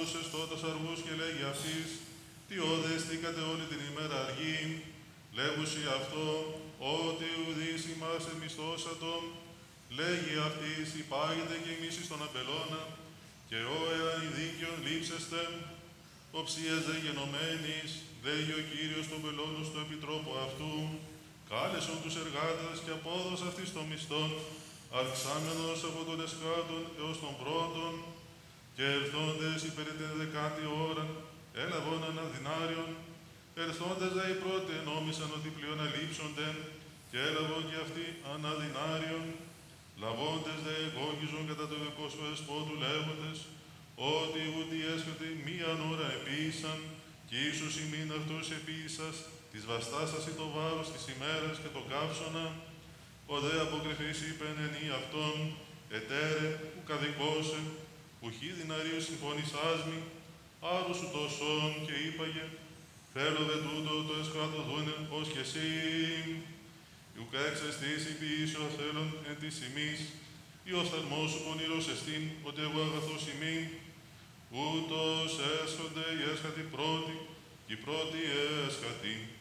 παρούσες τότας αργούς και λέγει αυτής, τι όδεστηκατε όλη την ημέρα αργή, λέγουσι αυτό, ότι ουδείς ημάς εμισθώσατο, λέγει αυτής, υπάγεται και εμείς εις τον απελώνα, και ο εάν δίκαιον λείψεστε, οψίας δε γενομένης, λέγει ο Κύριος των πελώνους του επιτρόπου αυτού, κάλεσον τους εργάτες και απόδος αυτής των μισθών, αυξάμενος από τον εσκάτον έως τον πρώτον, και ερθόντες υπέρ την 10η ώρα, έλαβον ένα δινάριον, ερθόντες δε οι πρώτοι ενόμισαν ότι πλέον αλείψονται, και έλαβον και αυτοί ένα δινάριον, λαβώντες δε εγώγιζον κατά το δικό σου εσπότου λέγοντες, ότι ούτι έσχατη μίαν ώρα επίησαν, και ίσως ημίν αυτούς επίησας, της βαστάσας ή το βάρος της ημέρας και το καύσωνα, ο δε αποκριθής είπεν ενή αυτόν, ετέρε, που καδικώσε, που χι διναρίου συμφωνησάς μη, άρου σου τόσον και είπαγε, θέλω δε τούτο το εσκάτω δούνε ως και εσύ. Ιουκ εξαιστής υπηήσει ο θέλων εν της ημής, ή ο θερμός σου πονηρός εστίν, ότι εγώ αγαθός ημίν, ούτως έσχονται οι έσχατοι πρώτοι, και οι πρώτοι έσχατοι.